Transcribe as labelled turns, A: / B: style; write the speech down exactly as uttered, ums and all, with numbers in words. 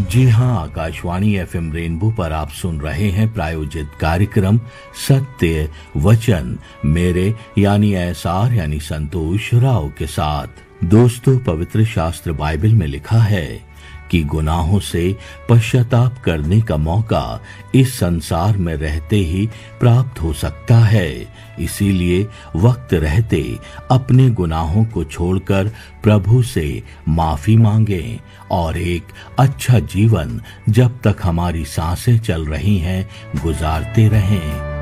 A: जी हाँ, Akashvani FM rainbow पर आप सुन रहे हैं प्रायोजित कार्यक्रम सत्य वचन मेरे यानी एसआर यानी संतोष राव के साथ। दोस्तों, पवित्र शास्त्र बाइबल में लिखा है कि गुनाहों से पश्चाताप करने का मौका इस संसार में रहते ही प्राप्त हो सकता है। इसीलिए वक्त रहते अपने गुनाहों को छोड़कर प्रभु से माफी मांगें और एक अच्छा जीवन जब तक हमारी सांसें चल रही हैं गुजारते रहें।